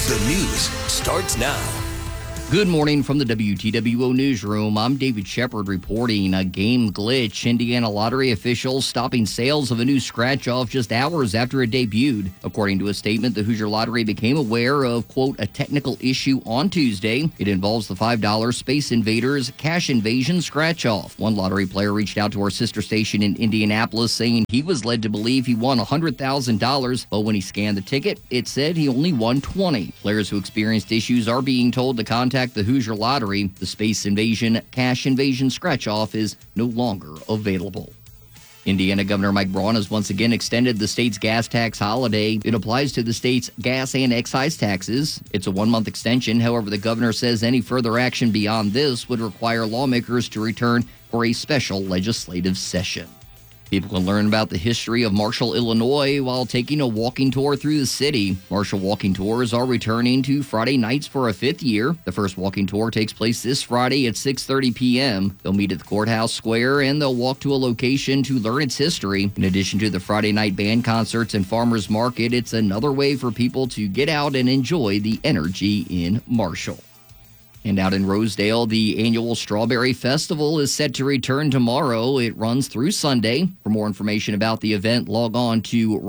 The news starts now. Good morning from the WTWO newsroom. I'm David Shepard reporting a game glitch. Indiana lottery officials stopping sales of a new scratch-off just hours after it debuted. According to a statement, the Hoosier Lottery became aware of, quote, a technical issue on Tuesday. It involves the $5 Space Invaders Cash Invasion scratch-off. One lottery player reached out to our sister station in Indianapolis saying he was led to believe he won $100,000, but when he scanned the ticket, it said he only won $20,000. Players who experienced issues are being told to contact the Hoosier Lottery. The Space Invasion Cash Invasion scratch-off is no longer available. Indiana Governor Mike Braun has once again extended the state's gas tax holiday. It applies to the state's gas and excise taxes. It's a one-month extension. However, the governor says any further action beyond this would require lawmakers to return for a special legislative session. People can learn about the history of Marshall, Illinois while taking a walking tour through the city. Marshall walking tours are returning to Friday nights for a fifth year. The first walking tour takes place this Friday at 6:30 p.m. They'll meet at the courthouse square and they'll walk to a location to learn its history. In addition to the Friday night band concerts and farmers market, it's another way for people to get out and enjoy the energy in Marshall. And out in Rosedale, the annual Strawberry Festival is set to return tomorrow. It runs through Sunday. For more information about the event, log on to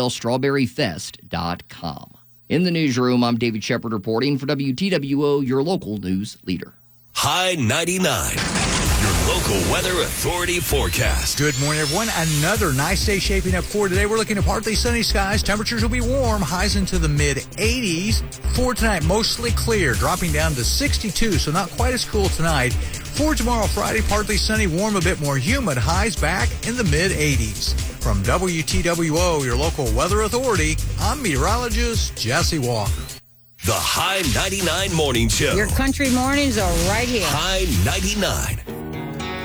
rosedalestrawberryfest.com. In the newsroom, I'm David Shepard reporting for WTWO, your local news leader. High 99. Your local weather authority forecast. Good morning, everyone. Another nice day shaping up for today. We're looking at partly sunny skies. Temperatures will be warm, highs into the mid-80s. For tonight, mostly clear, dropping down to 62, so not quite as cool tonight. For tomorrow, Friday, partly sunny, warm, a bit more humid, highs back in the mid-80s. From WTWO, your local weather authority, I'm meteorologist Jesse Walker. The High 99 Morning Show. Your country mornings are right here. High 99.